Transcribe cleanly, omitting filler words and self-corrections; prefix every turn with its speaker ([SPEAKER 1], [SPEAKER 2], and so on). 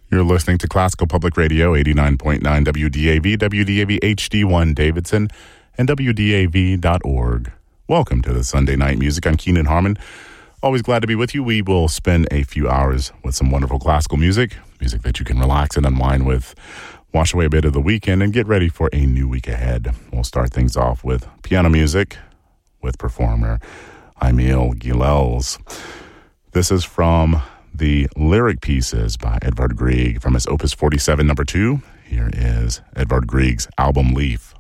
[SPEAKER 1] You're listening to Classical Public Radio, 89.9 WDAV, WDAV HD1 Davidson, and WDAV.org. Welcome to the Sunday Night Music. I'm Keenan Harmon. Always glad to be with you. We will spend a few hours with some wonderful classical music that you can relax and unwind with, wash away a bit of the weekend, and get ready for a new week ahead. We'll start things off with piano music with performer Emil Gilels. This is from the Lyric Pieces by Edvard Grieg from his Opus 47 number 2. Here is Edvard Grieg's album Leaf.